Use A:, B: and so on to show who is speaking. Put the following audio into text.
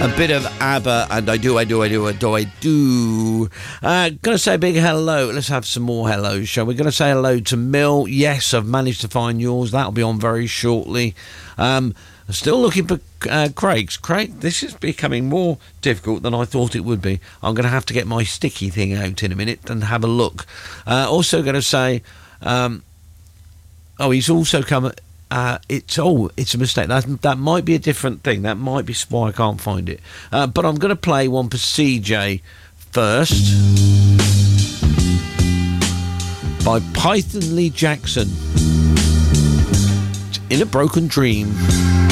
A: A bit of ABBA, and I do. Gonna say a big hello. Let's have some more hellos, shall we? Gonna say hello to Mill. Yes, I've managed to find yours. That'll be on very shortly. Still looking for Craig's. Craig, this is becoming more difficult than I thought it would be. I'm going to have to get my sticky thing out in a minute and have a look. Also going to say, he's also come. It's a mistake. That might be a different thing. That might be why I can't find it. But I'm going to play one for CJ first by Python Lee Jackson. In a Broken Dream.